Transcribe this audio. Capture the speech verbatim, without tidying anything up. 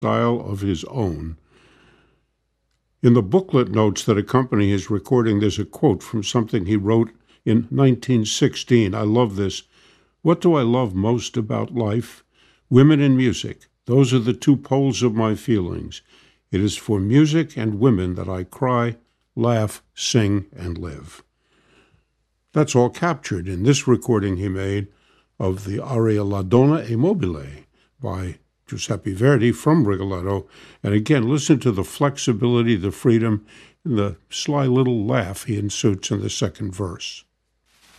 style of his own. In the booklet notes that accompany his recording, there's a quote from something he wrote in nineteen sixteen. I love this. "What do I love most about life? Women and music. Those are the two poles of my feelings. It is for music and women that I cry, laugh, sing, and live." That's all captured in this recording he made of the aria La Donna e Mobile by Giuseppe Verdi from Rigoletto. And again, listen to the flexibility, the freedom, and the sly little laugh he inserts in the second verse.